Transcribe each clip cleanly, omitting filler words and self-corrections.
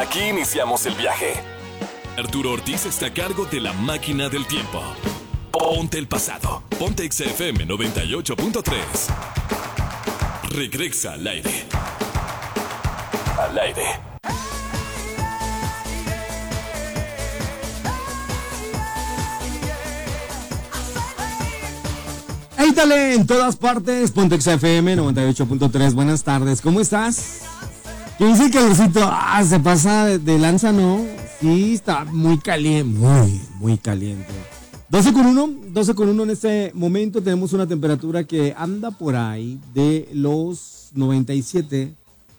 Aquí iniciamos el viaje. Arturo Ortiz está a cargo de la máquina del tiempo. Ponte el pasado. Ponte XFM 98.3. Regresa al aire. Al aire. Ahí dale en todas partes. Ponte XFM 98.3. Buenas tardes. ¿Cómo estás? ¿Qué dice el calorcito? Se pasa de lanza, ¿no? Sí, está muy caliente. Muy caliente. 12 con 1 en este momento. Tenemos una temperatura que anda por ahí de los 97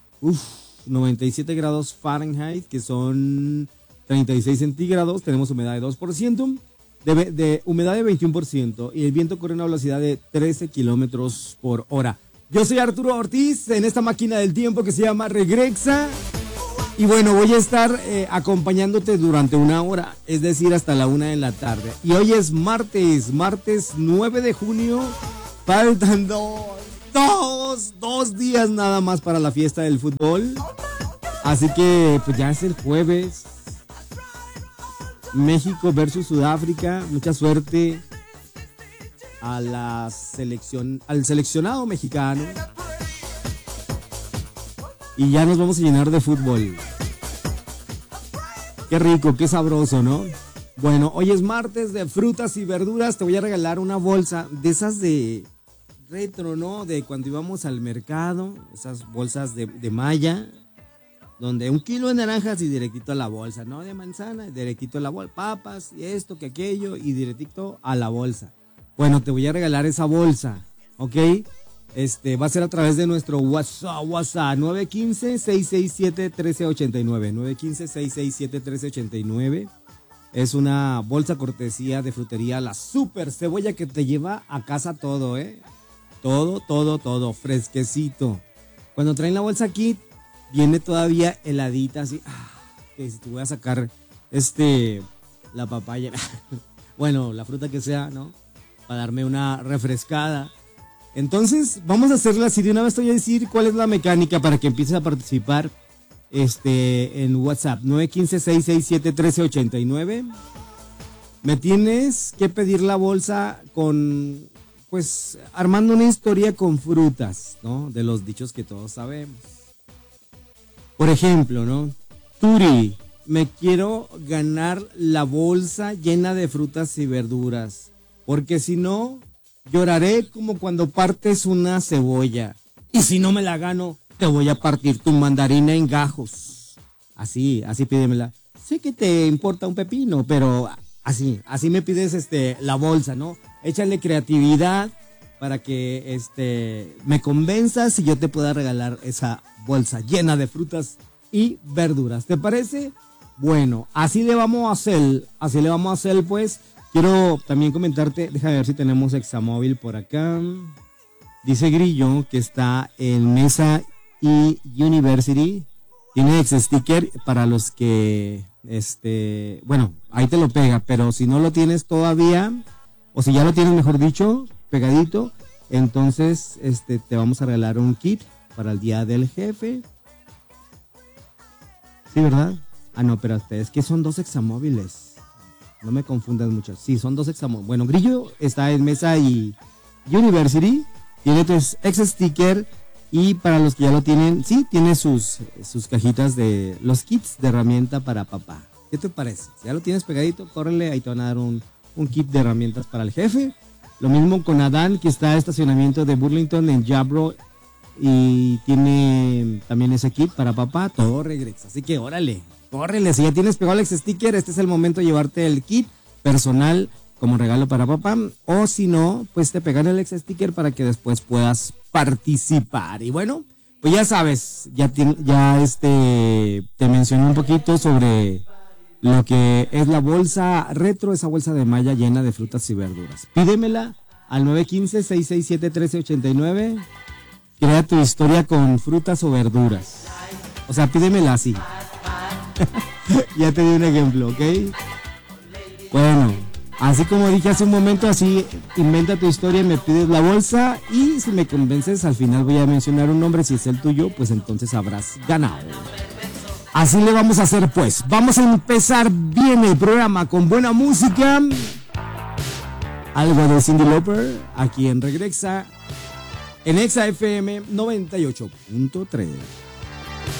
grados Fahrenheit, que son 36 centígrados. Tenemos humedad de 2%, de humedad de 21%, y el viento corre a una velocidad de 13 kilómetros por hora. Yo soy Arturo Ortiz en esta máquina del tiempo que se llama Regresa. Y bueno, voy a estar acompañándote durante una hora, es decir, hasta la 1 de la tarde. Y hoy es martes 9 de junio. Faltan dos días nada más para la fiesta del fútbol. Así que pues ya es el jueves. México versus Sudáfrica. Mucha suerte al seleccionado mexicano. Y ya nos vamos a llenar de fútbol. Qué rico, qué sabroso, ¿no? Bueno, hoy es martes de frutas y verduras. Te voy a regalar una bolsa de esas de retro, ¿no? De cuando íbamos al mercado. Esas bolsas de malla. Donde 1 kilo de naranjas y directito a la bolsa, ¿no? De manzana, directito a la bolsa. Papas y esto, que aquello y directito a la bolsa. Bueno, te voy a regalar esa bolsa, ¿ok? Va a ser a través de nuestro WhatsApp 915-667-1389. 915-667-1389. Es una bolsa cortesía de frutería La Super Cebolla, que te lleva a casa todo, ¿eh? Todo, fresquecito. Cuando traen la bolsa aquí, viene todavía heladita, así. Que si te voy a sacar la papaya, bueno, la fruta que sea, ¿no? Para darme una refrescada. Entonces, vamos a hacerla así. De una vez te voy a decir cuál es la mecánica para que empieces a participar en WhatsApp. 915-667-1389. Me tienes que pedir la bolsa armando una historia con frutas, ¿no? De los dichos que todos sabemos. Por ejemplo, ¿no? Turi, me quiero ganar la bolsa llena de frutas y verduras, porque si no, lloraré como cuando partes una cebolla. Y si no me la gano, te voy a partir tu mandarina en gajos. Así pídemela. Sé que te importa un pepino, pero así me pides la bolsa, ¿no? Échale creatividad para que me convenzas y yo te pueda regalar esa bolsa llena de frutas y verduras. ¿Te parece? Bueno, así le vamos a hacer, pues. Quiero también comentarte, déjame ver si tenemos Examóvil por acá. Dice Grillo que está en Mesa y University. Tiene ex-sticker para los que, bueno, ahí te lo pega, pero si no lo tienes todavía, o si ya lo tienes, mejor dicho, pegadito, entonces te vamos a regalar un kit para el Día del Jefe. Sí, ¿verdad? No, espérate, es que son 2 Examóviles. No me confundas mucho. Sí, son 2 Examóviles. Bueno, Grillo está en Mesa y University. Tiene tu ex-sticker. Y para los que ya lo tienen, sí, tiene sus cajitas de los kits de herramienta para papá. ¿Qué te parece? Si ya lo tienes pegadito, córrele, ahí te van a dar un kit de herramientas para el jefe. Lo mismo con Adán, que está en estacionamiento de Burlington en Jabro, y tiene también ese kit para papá. Todo regresa. Así que órale, córrele. Si ya tienes pegado el ex-sticker, este es el momento de llevarte el kit personal como regalo para papá. O si no, pues te pegan el ex-sticker para que después puedas participar. Y bueno, pues ya sabes, ya te mencioné un poquito sobre lo que es la bolsa retro, esa bolsa de malla llena de frutas y verduras. Pídemela al 915-667-1389. Crea tu historia con frutas o verduras. O sea, pídemela así. Ya te di un ejemplo, ¿ok? Bueno, así como dije hace un momento, así inventa tu historia y me pides la bolsa. Y si me convences, al final voy a mencionar un nombre. Si es el tuyo, pues entonces habrás ganado. Así le vamos a hacer pues. Vamos a empezar bien el programa con buena música. Algo de Cyndi Lauper aquí en Regresa en Exa FM 98.3.